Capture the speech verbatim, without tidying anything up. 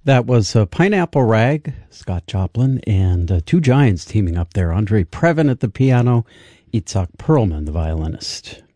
That was uh, Pineapple Rag, Scott Joplin, and uh, two giants teaming up there. Andre Previn at the piano, Itzhak Perlman, the violinist.